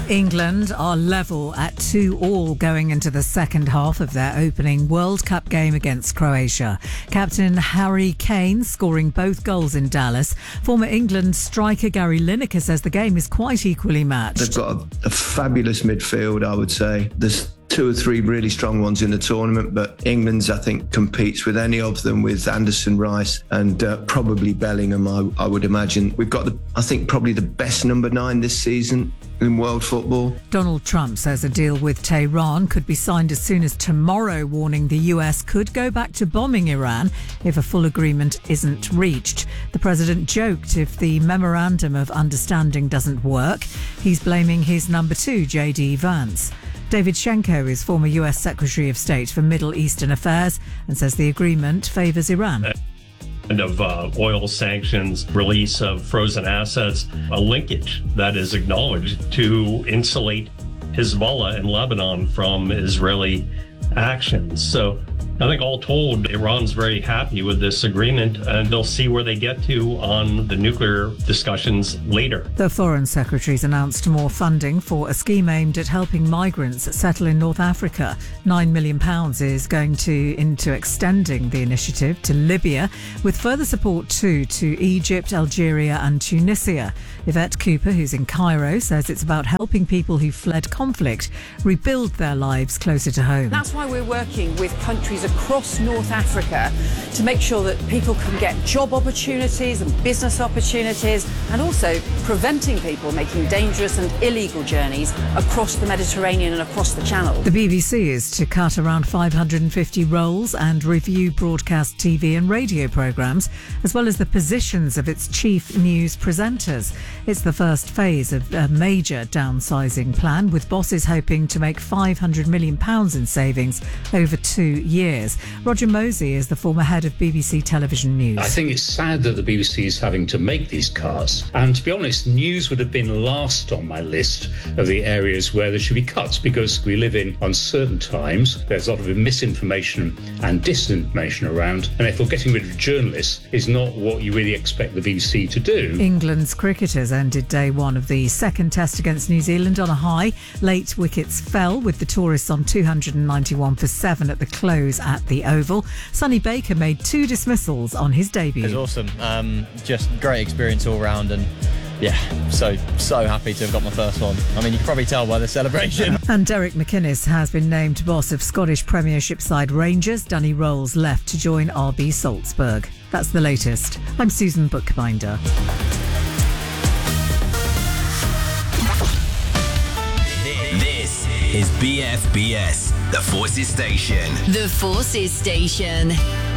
England are level at 2-2 going into the second half of their opening World Cup game against Croatia. Captain Harry Kane scoring both goals in Dallas. Former England striker Gary Lineker says the game is quite equally matched. They've got a fabulous midfield, I would say. There's 2 or 3 really strong ones in the tournament, but England's, I think, competes with any of them, with Anderson, Rice and probably Bellingham, I would imagine. We've got, I think, probably the best number 9 this season in world football. Donald Trump says a deal with Tehran could be signed as soon as tomorrow, warning the US could go back to bombing Iran if a full agreement isn't reached. The president joked if the memorandum of understanding doesn't work, he's blaming his number 2, J.D. Vance. David Shenko is former US Secretary of State for Middle Eastern Affairs and says the agreement favours Iran. Of oil sanctions, release of frozen assets, a linkage that is acknowledged to insulate Hezbollah in Lebanon from Israeli actions. So I think all told, Iran's very happy with this agreement, and they'll see where they get to on the nuclear discussions later. The Foreign Secretary's announced more funding for a scheme aimed at helping migrants settle in North Africa. £9 million is going into extending the initiative to Libya, with further support too to Egypt, Algeria and Tunisia. Yvette Cooper, who's in Cairo, says it's about helping people who fled conflict rebuild their lives closer to home. That's why we're working with countries across North Africa to make sure that people can get job opportunities and business opportunities, and also preventing people making dangerous and illegal journeys across the Mediterranean and across the Channel. The BBC is to cut around 550 roles and review broadcast TV and radio programmes, as well as the positions of its chief news presenters. It's the first phase of a major downsizing plan, with bosses hoping to make £500 million in savings over 2 years. Roger Mosey is the former head of BBC Television News. I think it's sad that the BBC is having to make these cuts. And to be honest, news would have been last on my list of the areas where there should be cuts, because we live in uncertain times. There's a lot of misinformation and disinformation around. And therefore, getting rid of journalists is not what you really expect the BBC to do. England's cricketers ended day 1 of the second test against New Zealand on a high. Late wickets fell, with the tourists on 291 for 7 at the close at the Oval. Sonny Baker made 2 dismissals on his debut. It was awesome. Just great experience all round, and yeah, so happy to have got my first one. I mean, you can probably tell by the celebration. And Derek McInnes has been named boss of Scottish Premiership side Rangers. Danny Rolls left to join RB Salzburg. That's the latest. I'm Susan Bookbinder. This is BFBS, the Forces Station. The Forces Station.